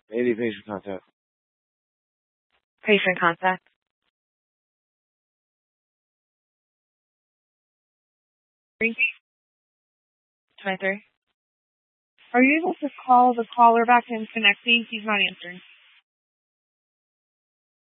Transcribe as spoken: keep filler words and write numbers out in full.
Maybe patient contact. Patient contact. twenty-three. Are you able to call the caller back and connecting? He's not answering.